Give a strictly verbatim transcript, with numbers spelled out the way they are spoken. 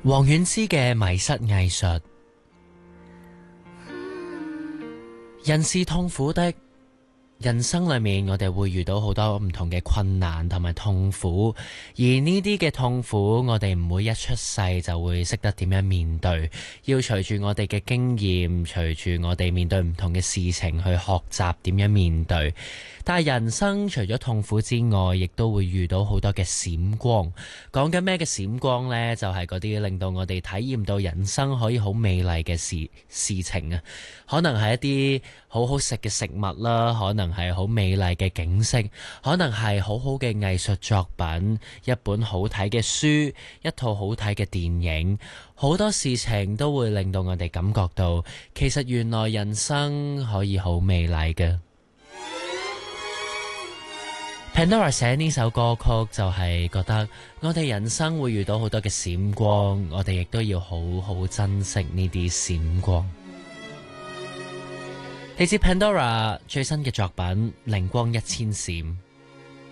王菀之嘅迷失藝術。人是痛苦的，人生裏面我哋會遇到好多唔同嘅困難同埋痛苦，而呢啲嘅痛苦我哋唔會一出世就會識得點樣面對，要隨住我哋嘅經驗，隨住我哋面對唔同嘅事情去學習點樣面對。但係人生除咗痛苦之外，亦都會遇到好多嘅閃光。講緊咩嘅閃光呢？就係嗰啲令到我哋體驗到人生可以好美麗嘅事事情啊！可能係一啲好好食嘅食物啦，可能係好美麗嘅景色，可能係好好嘅藝術作品，一本好睇嘅書，一套好睇嘅電影，好多事情都會令到我哋感覺到，其實原來人生可以好美麗嘅。Pandora 寫呢首歌曲就係覺得我哋人生會遇到好多嘅閃光，我哋亦都要好好珍惜呢啲閃光。嚟自 Pandora 最新嘅作品《靈光一千閃》。